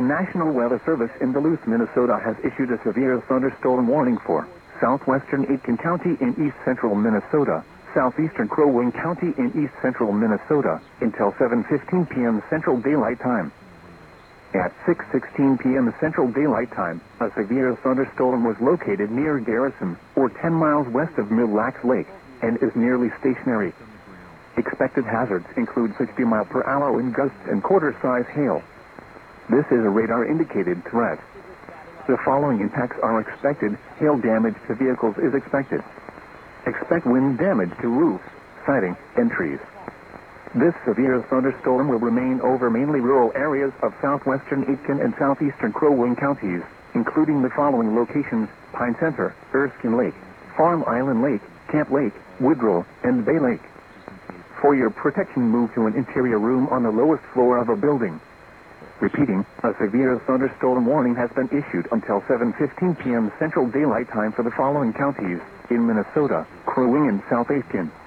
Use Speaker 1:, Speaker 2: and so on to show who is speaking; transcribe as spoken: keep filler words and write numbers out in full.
Speaker 1: National Weather Service in Duluth, Minnesota has issued a severe thunderstorm warning for southwestern Aitkin County in east-central Minnesota, southeastern Crow Wing County in east-central Minnesota, until seven fifteen p m Central Daylight Time. At six sixteen p m Central Daylight Time, a severe thunderstorm was located near Garrison, or ten miles west of Mille Lacs Lake, and is nearly stationary. Expected hazards include sixty mile per hour wind gusts and quarter-size hail. This is a radar-indicated threat. The following impacts are expected. Hail damage to vehicles is expected. Expect wind damage to roofs, siding, and trees. This severe thunderstorm will remain over mainly rural areas of southwestern Aitkin and southeastern Crow Wing counties, including the following locations: Pine Center, Erskine Lake, Farm Island Lake, Camp Lake, Woodrow, and Bay Lake. For your protection, move to an interior room on the lowest floor of a building. Repeating, a severe thunderstorm warning has been issued until seven fifteen p m Central Daylight Time for the following counties in Minnesota: Crow Wing and South Aitkin.